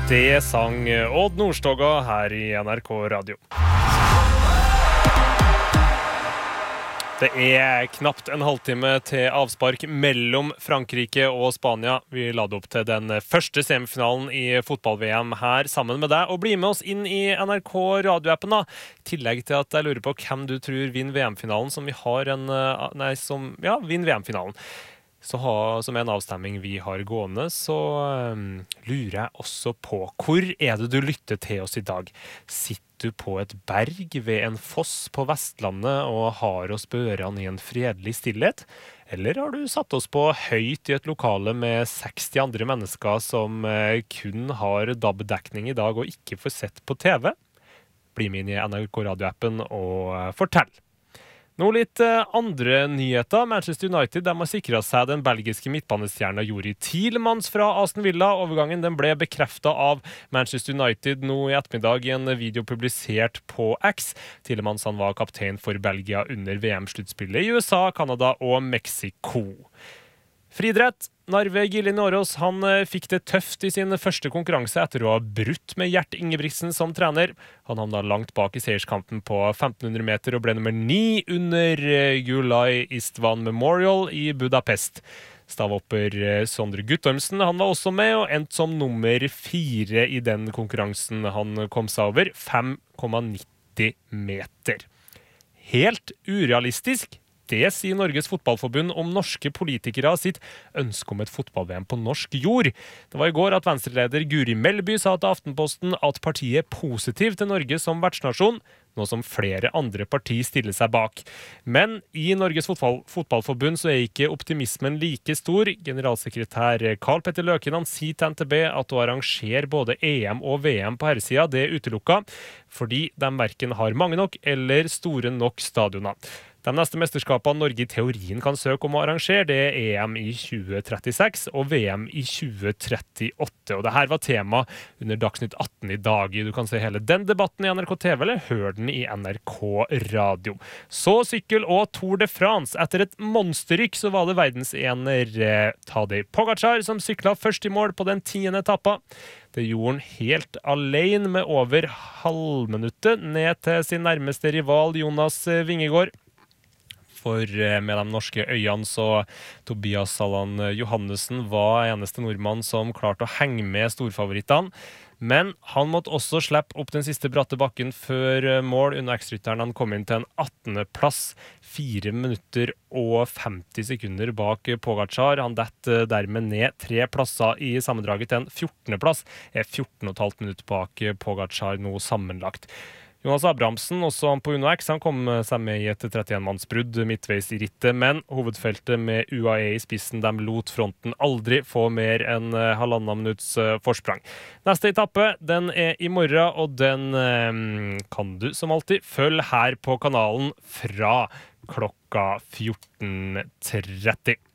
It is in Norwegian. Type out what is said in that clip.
Det sang Odd Nordstoga her i NRK Radio. Det knapt en halvtime til avspark mellom Frankrike og Spania. Vi lader opp til den første semifinalen i fotball-VM her sammen med deg. Og bli med oss inn i NRK radioappen da. I tillegg til at jeg lurer på hvem du tror vinner VM-finalen, som vi har vinner VM-finalen. Som en avstemming vi har gående, så lurer jeg også på, hvor det du lytter til oss i dag? Sitter du på et berg ved en foss på Vestlandet og har oss på ørene i en fredelig stillhet? Eller har du satt oss på høyt i et lokale med 60 andre mennesker som kun har DAB-dekning i dag og ikke får sett på TV? Bli med inn i NRK radioappen og fortell. Nå litt andre nyheter. Manchester United har sikret seg den belgiske midtbanestjerna Juri Tielemans fra Aston Villa. Overgangen den ble bekreftet av Manchester United nå i ettermiddag i en video publisert på X. Tielemans han var kaptein for Belgia under VM-sluttspillet i USA, Kanada og Mexico. Friidrett. Narve Gillin Årås han fikk det tøft i sin første konkurranse etter å ha brutt med Gjert Ingebrigtsen som trener. Han havna langt bak i seierskampen på 1500 meter og ble nummer 9 under Gulay Istvan Memorial i Budapest. Stavhopper Sondre Guttormsen han var også med og endte som nummer 4 i den konkurransen. Han kom seg over 5,90 meter. Helt urealistisk. Det sier Norges Fotballforbund om norske politikere sitt ønske om et fotball-VM på norsk jord. Det var i går at Venstre-leder Guri Melby sa til Aftenposten at partiet er positiv til Norge som vertsnasjon, nå som flere andre partier stiller seg bak. Men i Norges Fotballforbund så ikke optimismen like stor. Generalsekretær Karl Petter Løken han sier til NTB at å arrangere både EM og VM på herresida, det utelukket, fordi de hverken har mange nok eller store nok stadioner. De neste mesterskapene Norge i teorien kan søke om å arrangere, det EM i 2036 og VM i 2038. Og det her var tema under Dagsnytt 18 i dag. Du kan se hele den debatten i NRK TV, eller hør den i NRK Radio. Så sykkel og Tour de France. Etter et monsterrykk så var det verdensener Tadej Pogačar som sykla først i mål på den 10. etappa. Det gjorde han helt alene med over halvminuttet ned til sin nærmeste rival Jonas Vingegaard. For med de norske øyene så Tobias Salland Johannessen var eneste nordmann som klarte å henge med storfavorittene. Men han måtte også slippe opp den siste bratte bakken før mål under ekstrarytteren. Han kom inn til en 18. plass, 4 minutter og 50 sekunder bak Pogačar. Han detter dermed ned 3 plasser i sammendraget til en 14. plass. 14,5 minutter bak Pogačar nå sammenlagt. Jonas Abrahamsen, også han på UnoX, han kom seg med i et 31-mannsbrudd midtveis i rittet, men hovedfeltet med UAE i spissen, de lot fronten aldri få mer enn 1,5 minutts forsprang. Neste etappe, den i morgen, og den kan du som alltid følge her på kanalen fra klokka 14:30.